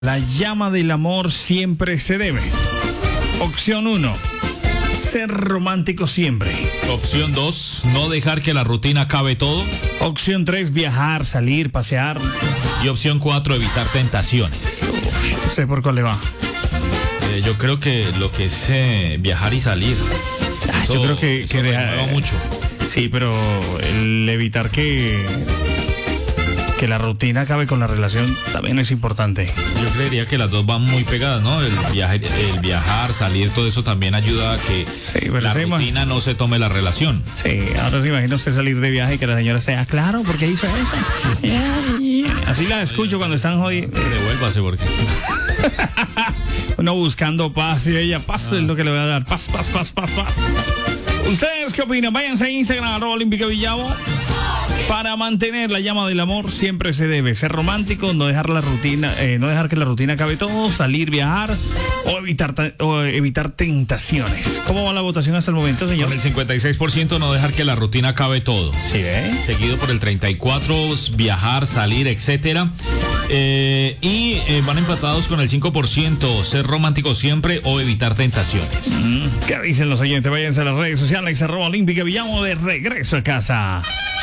La llama del amor siempre se debe. Opción 1, ser romántico siempre. Opción 2, no dejar que la rutina acabe todo. Opción 3, viajar, salir, pasear. Y opción 4, evitar tentaciones. No sé por cuál le va. Yo creo que lo que es viajar y salir. Yo creo que renueva mucho. Sí, pero el evitar que la rutina acabe con la relación también es importante. Yo creería que las dos van muy pegadas, ¿no? El viajar, salir, todo eso también ayuda a que la rutina no se tome la relación. Sí, ahora se imagina usted salir de viaje y que la señora sea, claro, ¿por qué hizo eso? Así la escucho cuando están jodidos. Devuélvase porque... Uno buscando paz y ella, paz es lo que le voy a dar. Paz. ¿Ustedes qué opinan? Váyanse a Instagram, @OlímpicaVillavo. Para mantener la llama del amor siempre se debe ser romántico, no dejar la rutina, no dejar que la rutina acabe todo, salir, viajar o evitar tentaciones. ¿Cómo va la votación hasta el momento, señor? Con el 56% no dejar que la rutina acabe todo. Sí, ¿ve? Seguido por el 34%, viajar, salir, etcétera. Van empatados con el 5%, ser romántico siempre o evitar tentaciones. ¿Qué dicen los oyentes? Váyanse a las redes sociales, @OlímpicaVillavo, de regreso a casa.